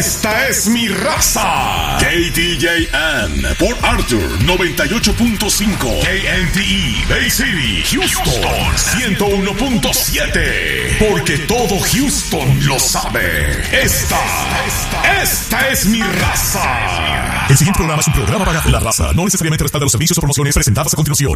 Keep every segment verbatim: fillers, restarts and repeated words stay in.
Esta es mi raza. K D J M por Arthur noventa y ocho punto cinco. K M D E Bay City, Houston ciento uno punto siete. Porque todo Houston lo sabe. Esta, esta es mi raza. El siguiente programa es un programa para la raza. No necesariamente respalda los servicios o promociones presentadas a continuación.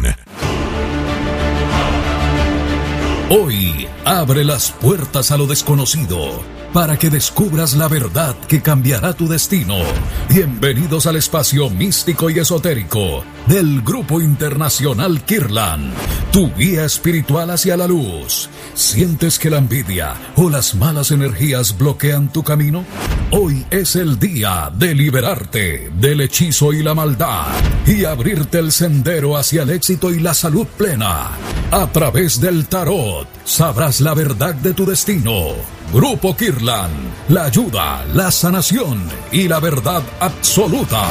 Hoy abre las puertas a lo desconocido para que descubras la verdad que cambiará tu destino. Bienvenidos al espacio místico y esotérico del Grupo Internacional Kirlan, tu guía espiritual hacia la luz. ¿Sientes que la envidia o las malas energías bloquean tu camino? Hoy es el día de liberarte del hechizo y la maldad y abrirte el sendero hacia el éxito y la salud plena. A través del tarot sabrás la verdad de tu destino. Grupo Kirlan, la ayuda, la sanación y la verdad absoluta.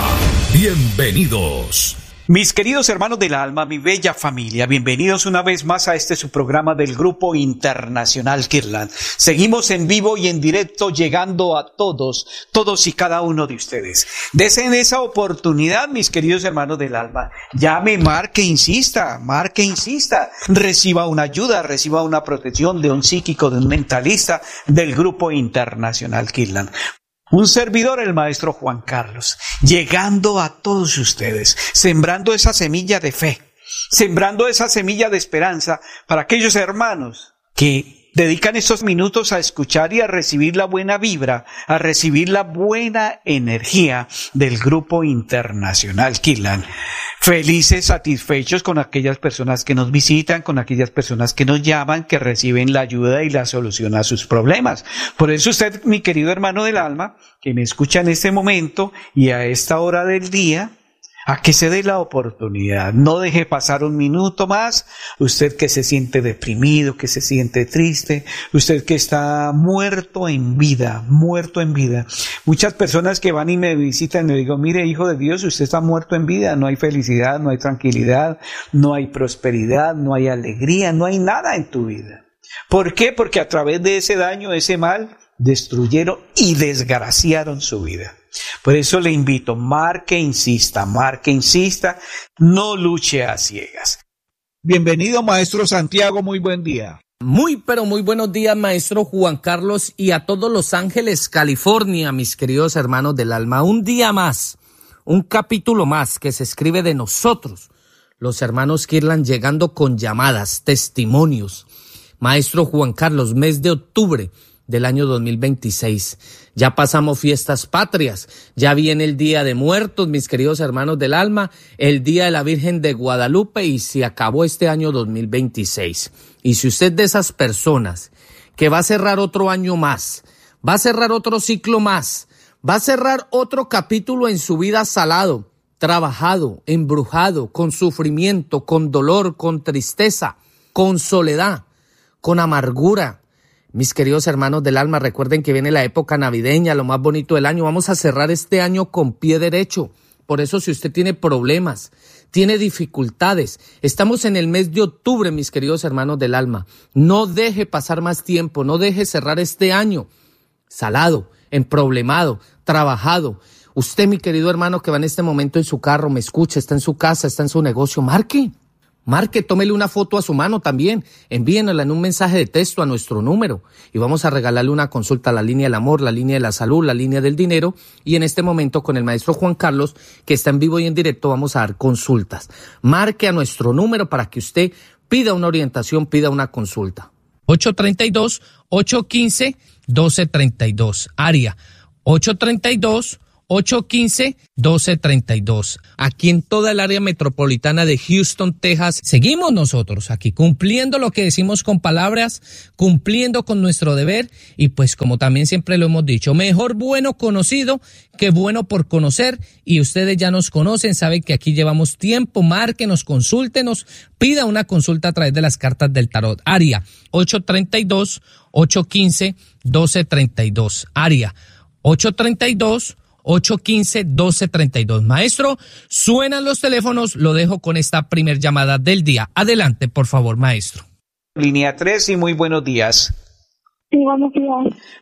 Bienvenidos. Mis queridos hermanos del alma, mi bella familia, bienvenidos una vez más a este su programa del Grupo Internacional Kirlan. Seguimos en vivo y en directo llegando a todos, todos y cada uno de ustedes. Desen esa oportunidad, mis queridos hermanos del alma. Llame, marque, insista, marque, insista. Reciba una ayuda, reciba una protección de un psíquico, de un mentalista del Grupo Internacional Kirlan. Un servidor, el maestro Juan Carlos, llegando a todos ustedes, sembrando esa semilla de fe, sembrando esa semilla de esperanza para aquellos hermanos que dedican estos minutos a escuchar y a recibir la buena vibra, a recibir la buena energía del Grupo Internacional Kirlan. Felices, satisfechos con aquellas personas que nos visitan, con aquellas personas que nos llaman, que reciben la ayuda y la solución a sus problemas. Por eso usted, mi querido hermano del alma, que me escucha en este momento y a esta hora del día, a que se dé la oportunidad, no deje pasar un minuto más, usted que se siente deprimido, que se siente triste, usted que está muerto en vida, muerto en vida. Muchas personas que van y me visitan y me digo, mire hijo de Dios, usted está muerto en vida, no hay felicidad, no hay tranquilidad, no hay prosperidad, no hay alegría, no hay nada en tu vida. ¿Por qué? Porque a través de ese daño, ese mal, destruyeron y desgraciaron su vida. Por eso le invito, marque, insista, marque, insista, no luche a ciegas. Bienvenido, maestro Santiago, muy buen día. Muy, pero muy buenos días, maestro Juan Carlos, y a todos Los Ángeles, California, mis queridos hermanos del alma. Un día más, un capítulo más que se escribe de nosotros, los hermanos Kirlan, llegando con llamadas, testimonios. Maestro Juan Carlos, mes de octubre del año dos mil veintiséis. Ya pasamos fiestas patrias, ya viene el Día de Muertos, mis queridos hermanos del alma, el Día de la Virgen de Guadalupe, y se acabó este año dos mil veintiséis. Y si usted de esas personas que va a cerrar otro año más, va a cerrar otro ciclo más, va a cerrar otro capítulo en su vida salado, trabajado, embrujado, con sufrimiento, con dolor, con tristeza, con soledad, con amargura. Mis queridos hermanos del alma, recuerden que viene la época navideña, lo más bonito del año. Vamos a cerrar este año con pie derecho. Por eso, si usted tiene problemas, tiene dificultades, estamos en el mes de octubre, mis queridos hermanos del alma. No deje pasar más tiempo, no deje cerrar este año salado, emproblemado, trabajado. Usted, mi querido hermano, que va en este momento en su carro, me escucha, está en su casa, está en su negocio, marque. Marque, tómele una foto a su mano también, envíenla en un mensaje de texto a nuestro número y vamos a regalarle una consulta a la línea del amor, la línea de la salud, la línea del dinero, y en este momento con el maestro Juan Carlos, que está en vivo y en directo, vamos a dar consultas. Marque a nuestro número para que usted pida una orientación, pida una consulta. ocho tres dos, ocho uno cinco, uno dos tres dos, área ocho tres dos, ocho uno cinco, uno dos tres dos. Aquí en toda el área metropolitana de Houston, Texas, seguimos nosotros aquí cumpliendo lo que decimos con palabras, cumpliendo con nuestro deber y pues como también siempre lo hemos dicho, mejor bueno conocido que bueno por conocer, y ustedes ya nos conocen, saben que aquí llevamos tiempo. Márquenos, consúltenos, pida una consulta a través de las cartas del tarot. Área ocho tres dos, ocho uno cinco, uno dos tres dos. Área ocho tres dos, ocho uno cinco, uno dos tres dos. Maestro, suenan los teléfonos, lo dejo con esta primer llamada del día. Adelante, por favor, maestro. Línea tres y muy buenos días. Sí, buenos días.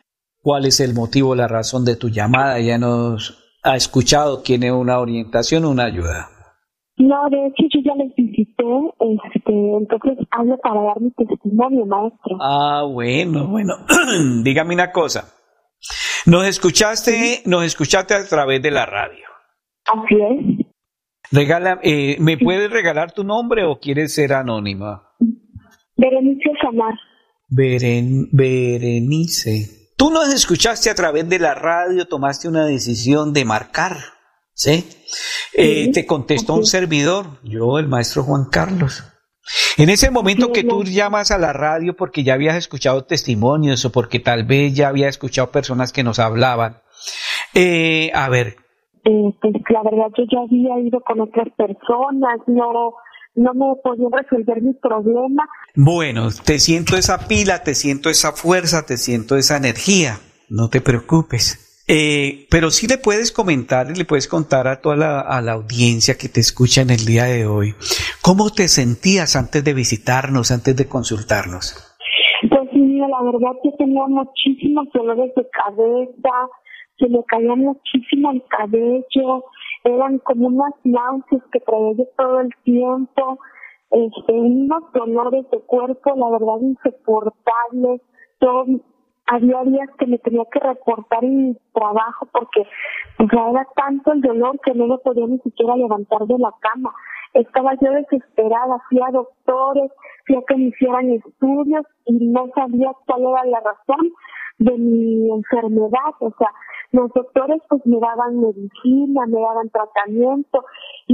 ¿Cuál es el motivo, la razón de tu llamada? Ya nos ha escuchado, tiene una orientación, una ayuda. No, de hecho yo ya les visité, este, entonces hablo para dar mi testimonio, maestro. Ah, bueno, bueno. Dígame una cosa. Nos escuchaste, ¿sí? Nos escuchaste a través de la radio. Así es. Regala, eh, ¿me sí. puedes regalar tu nombre o quieres ser anónima? Berenice Samar. Beren, Berenice. Tú nos escuchaste a través de la radio, tomaste una decisión de marcar, ¿sí? Eh, sí, te contestó un servidor, yo, el maestro Juan Carlos. En ese momento que tú llamas a la radio porque ya habías escuchado testimonios o porque tal vez ya habías escuchado personas que nos hablaban, eh, a ver. Eh, pues la verdad yo ya había ido con otras personas, no, no me podían resolver mi problema. Bueno, te siento esa pila, te siento esa fuerza, te siento esa energía, no te preocupes. Eh, pero sí le puedes comentar y le puedes contar a toda la, a la audiencia que te escucha en el día de hoy, ¿cómo te sentías antes de visitarnos, antes de consultarnos? Pues mira, la verdad que tenía muchísimos dolores de cabeza, se me caía muchísimo el cabello, eran como unas náuseas que traía yo todo el tiempo, este, unos dolores de cuerpo, la verdad insoportables, todo. Había días que me tenía que reportar en mi trabajo porque o sea, era tanto el dolor que no me podía ni siquiera levantar de la cama. Estaba yo desesperada, fui a doctores, fui a que me hicieran estudios y no sabía cuál era la razón de mi enfermedad. O sea, los doctores pues me daban medicina, me daban tratamiento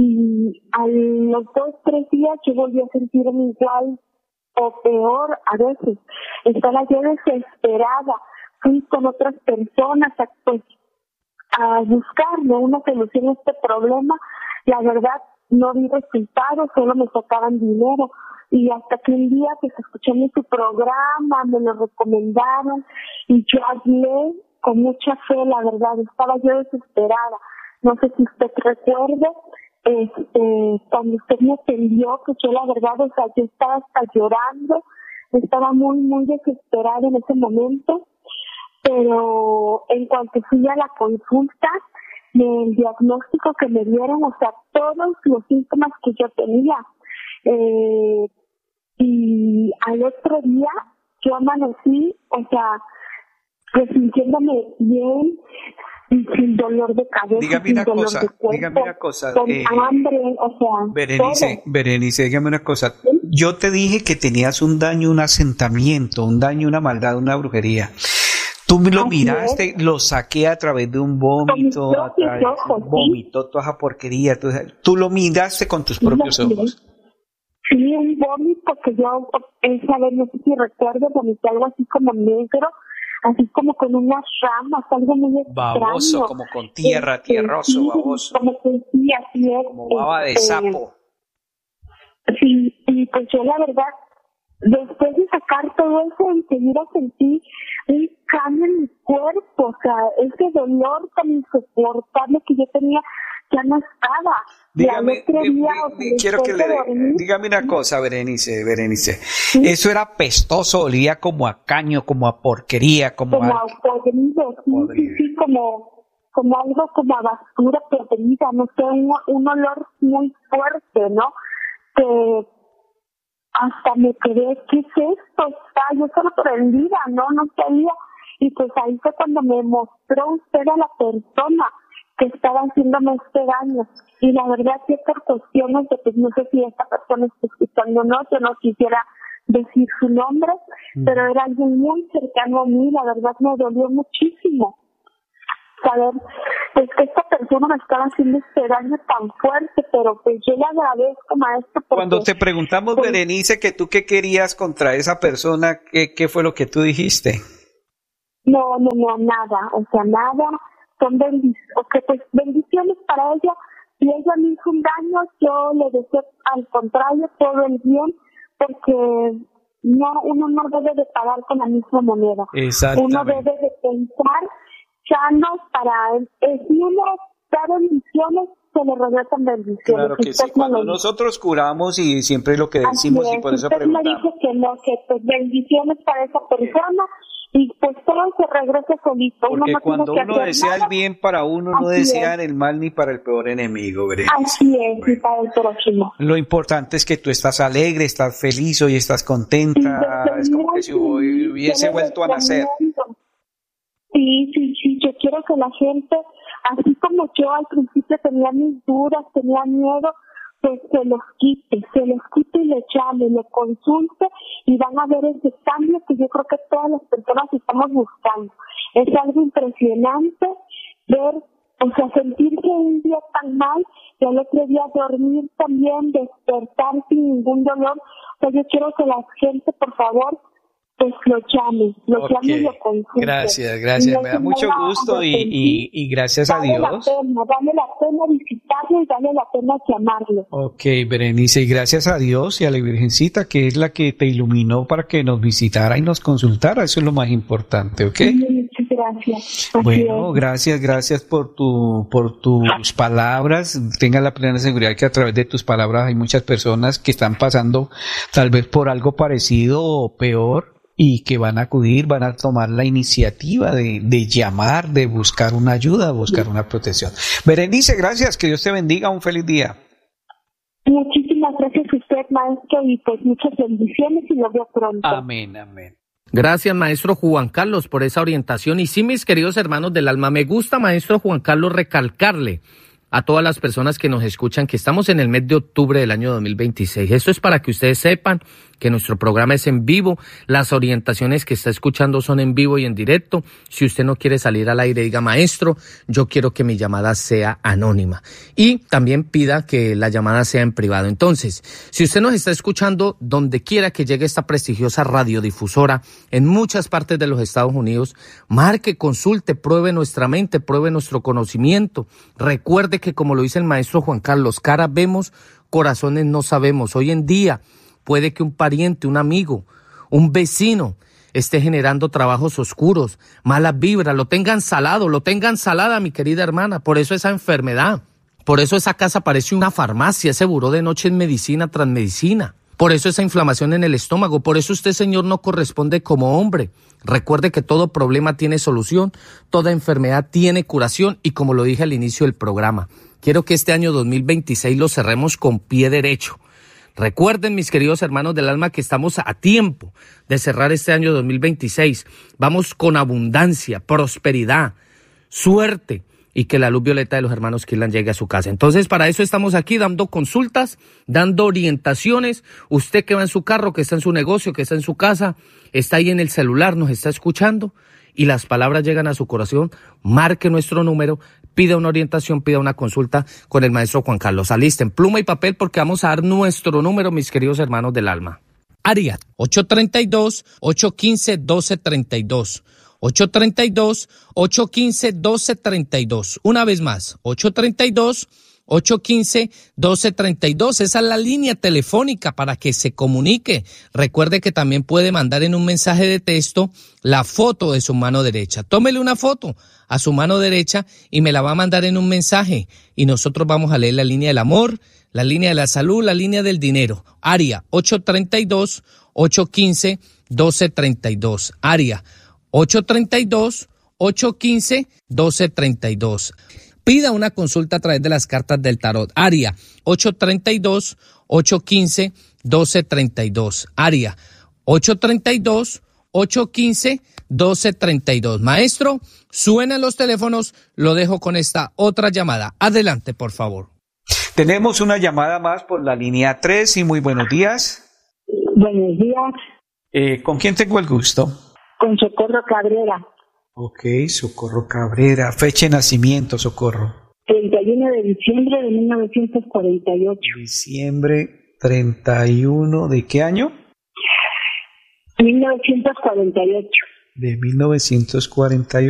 y a los dos, tres días yo volví a sentirme igual o peor a veces. Estaba yo desesperada, fui con otras personas a, pues, a buscarme una solución a este problema. La verdad no vi resultados, solo me sacaban dinero y hasta que un día pues escuché en su programa, me lo recomendaron y yo hablé con mucha fe, la verdad, estaba yo desesperada. No sé si usted recuerde, Este, cuando usted me atendió, que yo la verdad, o sea, yo estaba hasta llorando, estaba muy, muy desesperada en ese momento, pero en cuanto fui a la consulta, el diagnóstico que me dieron, o sea, todos los síntomas que yo tenía, eh, y al otro día yo amanecí, o sea, pues sintiéndome bien, sin dolor de cabeza, dígame sin una dolor cosa, de cuerpo, dígame una cosa, con eh, hambre, o sea, Berenice, todo. Berenice, dígame una cosa. ¿Sí? Yo te dije que tenías un daño, un asentamiento, un daño, una maldad, una brujería. Tú me lo Así miraste, es. Lo saqué a través de un vómito, a través de un vómito, toda esa porquería. Tú, tú lo miraste con tus propios sí, ojos. Sí, un vómito que yo, esa vez, no sé si recuerdo, vomité algo así como negro, así como con unas ramas, algo muy extraño. Baboso, como con tierra, este, tierroso, sí, baboso. Como que sí, así es. Como baba de este, sapo. Sí, y pues yo la verdad, después de sacar todo eso, enseguida sentí un cambio en mi cuerpo, o sea, ese dolor tan insoportable que yo tenía ya no estaba. Dígame, día, di, o sea, di, quiero que le dormir, dígame una cosa, Berenice, Berenice. ¿Sí? Eso era pestoso, olía como a caño, como a porquería, como, como a, a podrido, sí, podrido. Sí, sí, como, como algo como a basura podrida, no sé, un, un olor muy fuerte, ¿no? Que hasta me quedé, ¿qué es esto? Está, yo sorprendida, ¿no? No sabía. Y pues ahí fue cuando me mostró usted a la persona que estaba haciéndome este daño. Y la verdad que por cuestiones de, pues no sé si esta persona está escuchando o no, yo no quisiera decir su nombre, mm. pero era alguien muy cercano a mí, la verdad me dolió muchísimo saber pues que esta persona me estaba haciendo este daño tan fuerte, pero pues yo le agradezco, maestro. Porque, cuando te preguntamos, pues, Berenice, que tú qué querías contra esa persona, ¿qué, qué fue lo que tú dijiste? No, no, no, nada, o sea, nada, son bendiciones, okay, pues bendiciones para ella. Si ella me hizo un daño, yo le deseo al contrario todo el bien, porque no, uno no debe de pagar con la misma moneda. Uno debe de pensar sanos para él. Si uno da bendiciones, se le regresan bendiciones. Claro que sí, cuando nosotros curamos y siempre lo que decimos y por eso preguntamos. Usted me dice que no, que pues bendiciones para esa persona y pues todo se regresa solito. Porque uno no cuando tiene que uno hacer desea nada. el bien para uno, no Así desea es. el mal ni para el peor enemigo, Berenice. Así es, y para el próximo. Lo importante es que tú estás alegre, estás feliz, hoy estás contenta, es como que si hoy hubiese vuelto a nacer. Sí, sí, sí, yo quiero que la gente, así como yo al principio tenía mis dudas, tenía miedo, pues se los quite, se los quite y le llame, le consulte y van a ver ese cambio que yo creo que todas las personas estamos buscando. Es algo impresionante ver, o sea, sentirse un día tan mal y al otro día dormir también, despertar sin ningún dolor. O sea, yo quiero que la gente, por favor, pues lo llame, lo Okay. llame y lo consulte. Gracias, gracias, me da mucho gusto y, y, y gracias a Vale Dios. la pena, vale la pena visitarlo y vale la pena llamarlo. Ok, Berenice, y gracias a Dios y a la Virgencita, que es la que te iluminó para que nos visitara y nos consultara, eso es lo más importante, ¿ok? Muchas gracias. Así Bueno, es. gracias, gracias por tu, por tus palabras. Tenga la plena seguridad que a través de tus palabras hay muchas personas que están pasando tal vez por algo parecido o peor y que van a acudir, van a tomar la iniciativa de, de llamar, de buscar una ayuda, buscar una protección. Berenice, gracias, que Dios te bendiga, un feliz día. Muchísimas gracias a usted, maestro, y pues muchas bendiciones y lo veo pronto. Amén, amén. Gracias, maestro Juan Carlos, por esa orientación. Y sí, mis queridos hermanos del alma, me gusta, maestro Juan Carlos, recalcarle a todas las personas que nos escuchan que estamos en el mes de octubre del año dos mil veintiséis. Esto es para que ustedes sepan que nuestro programa es en vivo, las orientaciones que está escuchando son en vivo y en directo. Si usted no quiere salir al aire, diga, maestro, yo quiero que mi llamada sea anónima. Y también pida que la llamada sea en privado. Entonces, si usted nos está escuchando donde quiera que llegue esta prestigiosa radiodifusora, en muchas partes de los Estados Unidos, marque, consulte, pruebe nuestra mente, pruebe nuestro conocimiento. Recuerde que, como lo dice el maestro Juan Carlos, caras vemos, corazones no sabemos. Hoy en día puede que un pariente, un amigo, un vecino esté generando trabajos oscuros, malas vibras, lo tengan salado, lo tengan salada, mi querida hermana. Por eso esa enfermedad, por eso esa casa parece una farmacia, ese buró de noche en medicina tras medicina. Por eso esa inflamación en el estómago, por eso usted, señor, no corresponde como hombre. Recuerde que todo problema tiene solución, toda enfermedad tiene curación y como lo dije al inicio del programa, quiero que este año dos mil veintiséis lo cerremos con pie derecho. Recuerden, mis queridos hermanos del alma, que estamos a tiempo de cerrar este año dos mil veintiséis. Vamos con abundancia, prosperidad, suerte y que la luz violeta de los hermanos Kirlan llegue a su casa. Entonces, para eso estamos aquí dando consultas, dando orientaciones. Usted que va en su carro, que está en su negocio, que está en su casa, está ahí en el celular, nos está escuchando y las palabras llegan a su corazón, marque nuestro número, pida una orientación, pida una consulta con el maestro Juan Carlos. Alisten pluma y papel porque vamos a dar nuestro número, mis queridos hermanos del alma. Área ocho tres dos, ocho uno cinco, uno dos tres dos. ocho tres dos, ocho uno cinco, uno dos tres dos. Una vez más, ocho tres dos, ocho uno cinco, uno dos tres dos. Esa es la línea telefónica para que se comunique. Recuerde que también puede mandar en un mensaje de texto la foto de su mano derecha. Tómele una foto a su mano derecha y me la va a mandar en un mensaje. Y nosotros vamos a leer la línea del amor, la línea de la salud, la línea del dinero. Área ocho tres dos, ocho uno cinco, uno dos tres dos. Área ocho tres dos, ocho uno cinco, uno dos tres dos. Pida una consulta a través de las cartas del tarot. Área ocho tres dos, ocho uno cinco, uno dos tres dos. Área ocho tres dos, ocho uno cinco, uno dos tres dos. Maestro, suenan los teléfonos. Lo dejo con esta otra llamada. Adelante, por favor. Tenemos una llamada más por la línea tres y muy buenos días. Buenos días, Eh, ¿Con quién tengo el gusto? con Socorro Cabrera, Ok, Socorro Cabrera. Fecha de nacimiento, Socorro. treinta y uno de diciembre de mil novecientos cuarenta y ocho. Diciembre treinta y uno, ¿de qué año? mil novecientos cuarenta y ocho. De mil novecientos cuarenta y ocho.